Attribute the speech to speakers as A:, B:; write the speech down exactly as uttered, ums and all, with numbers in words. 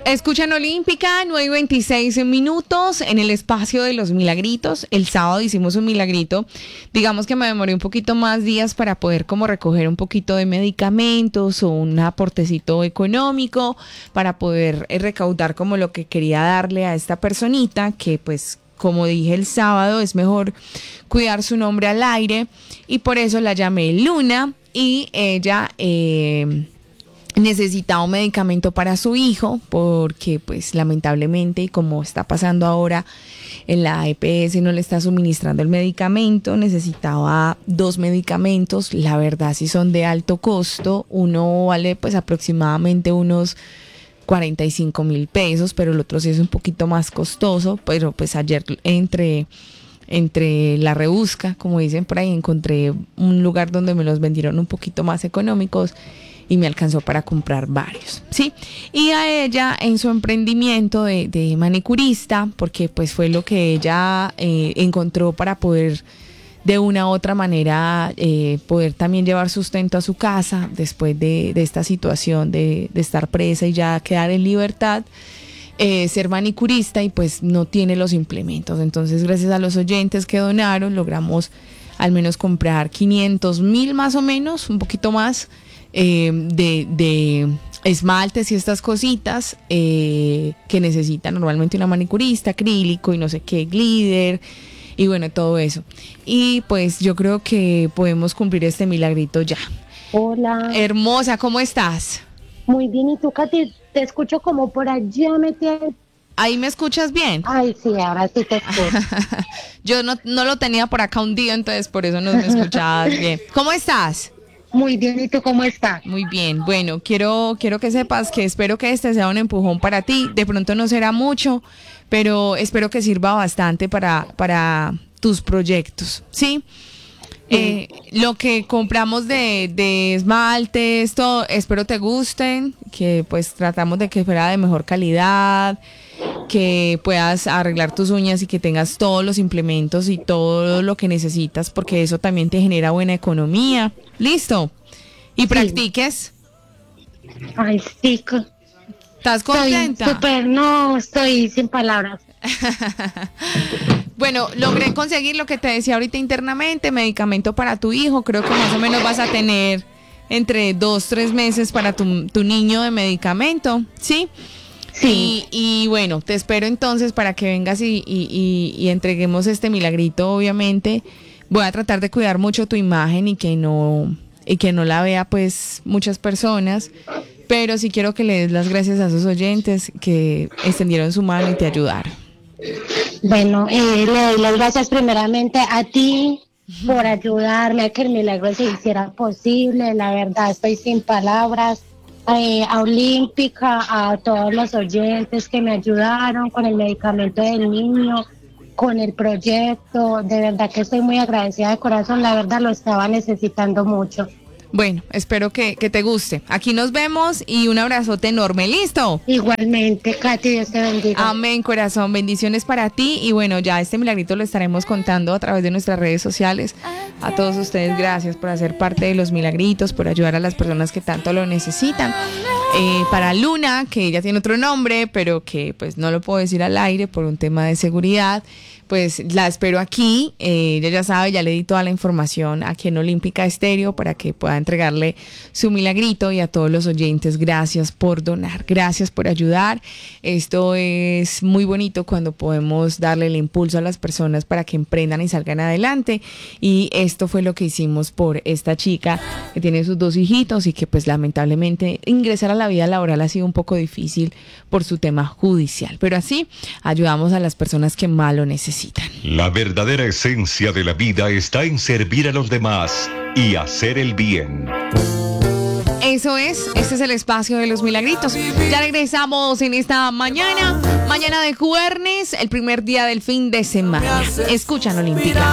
A: Escuchan Olímpica, nueve y veintiséis minutos en el espacio de los milagritos. El sábado hicimos un milagrito. Digamos que me demoré un poquito más días para poder como recoger un poquito de medicamentos o un aportecito económico para poder eh, recaudar como lo que quería darle a esta personita que pues como dije el sábado es mejor cuidar su nombre al aire y por eso la llamé Luna y ella... Eh, necesitaba un medicamento para su hijo porque pues lamentablemente y como está pasando ahora en la E P S no le está suministrando el medicamento, necesitaba dos medicamentos, la verdad sí son de alto costo, uno vale pues aproximadamente unos cuarenta y cinco mil pesos, pero el otro sí es un poquito más costoso, pero pues ayer entre... entre la rebusca, como dicen por ahí, encontré un lugar donde me los vendieron un poquito más económicos y me alcanzó para comprar varios, ¿sí? Y a ella en su emprendimiento de, de manicurista, porque pues fue lo que ella eh, encontró para poder de una u otra manera eh, poder también llevar sustento a su casa después de, de esta situación de, de estar presa y ya quedar en libertad. Eh, ser manicurista y pues no tiene los implementos. Entonces gracias a los oyentes que donaron logramos al menos comprar quinientos mil más o menos, un poquito más eh, de, de esmaltes y estas cositas eh, que necesita normalmente una manicurista, acrílico y no sé qué, glitter y bueno, todo eso. Y pues yo creo que podemos cumplir este milagrito ya.
B: Hola.
A: Hermosa, ¿cómo estás?
B: Muy bien, ¿y tú, Katy? Te escucho como por allá metida.
A: ¿Ahí me escuchas bien?
B: Ay, sí, ahora sí te escucho.
A: Yo no, no lo tenía por acá hundido, entonces por eso no me escuchabas bien. ¿Cómo estás?
B: Muy bien, ¿y tú cómo estás?
A: Muy bien. Bueno, quiero, quiero que sepas que espero que este sea un empujón para ti. De pronto no será mucho, pero espero que sirva bastante para, para tus proyectos, ¿sí? Eh, lo que compramos de, de esmaltes, todo, espero te gusten, que pues tratamos de que fuera de mejor calidad, que puedas arreglar tus uñas y que tengas todos los implementos y todo lo que necesitas, porque eso también te genera buena economía. ¿Listo? Y
B: Sí.
A: practiques.
B: Ay, sí. co-
A: ¿Estás
B: Estoy
A: contenta?
B: súper, no, estoy sin palabras.
A: Bueno, logré conseguir lo que te decía ahorita internamente, medicamento para tu hijo. Creo que más o menos vas a tener entre dos, tres meses para tu, tu niño de medicamento, ¿sí?
B: Sí.
A: Y, y bueno, te espero entonces para que vengas y, y, y, y entreguemos este milagrito, obviamente. Voy a tratar de cuidar mucho tu imagen y que no, y que no la vea pues muchas personas. Pero sí quiero que le des las gracias a esos oyentes que extendieron su mano y te ayudaron.
B: Bueno, eh, le doy las gracias primeramente a ti por ayudarme a que el milagro se hiciera posible. La verdad, estoy sin palabras. Eh, a Olímpica, a todos los oyentes que me ayudaron con el medicamento del niño, con el proyecto. De verdad que estoy muy agradecida de corazón. La verdad, lo estaba necesitando mucho.
A: Bueno, espero que, que te guste. Aquí nos vemos y un abrazote enorme. ¿Listo?
B: Igualmente, Katy, Dios te bendiga.
A: Amén, corazón. Bendiciones para ti. Y bueno, ya este milagrito lo estaremos contando a través de nuestras redes sociales. A todos ustedes, gracias por hacer parte de los milagritos, por ayudar a las personas que tanto lo necesitan. Eh, para Luna, que ella tiene otro nombre, pero que pues no lo puedo decir al aire por un tema de seguridad, pues la espero aquí. Eh, ella ya sabe, ya le di toda la información aquí en Olímpica Estéreo para que pueda entregarle su milagrito. Y a todos los oyentes, gracias por donar, gracias por ayudar. Esto es muy bonito cuando podemos darle el impulso a las personas para que emprendan y salgan adelante. Y esto fue lo que hicimos por esta chica que tiene sus dos hijitos y que pues lamentablemente ingresar a la vida laboral ha sido un poco difícil por su tema judicial. Pero así ayudamos a las personas que más lo necesitan.
C: La verdadera esencia de la vida está en servir a los demás y hacer el bien.
A: Eso es, este es el espacio de los milagritos. Ya regresamos en esta mañana, mañana de jueves, el primer día del fin de semana. Escuchan Olímpica.